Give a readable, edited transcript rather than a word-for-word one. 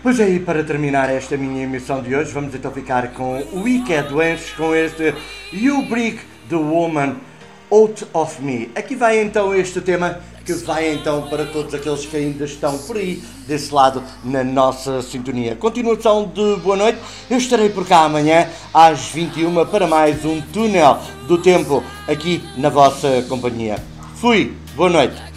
Pois é, e para terminar esta minha emissão de hoje, vamos então ficar com Wicked Wens, com este You Bring the Woman Out of Me. Aqui vai então este tema que vai então para todos aqueles que ainda estão por aí, desse lado, na nossa sintonia. Continuação de boa noite, eu estarei por cá amanhã às 21 para mais um túnel do tempo aqui na vossa companhia. Fui, boa noite.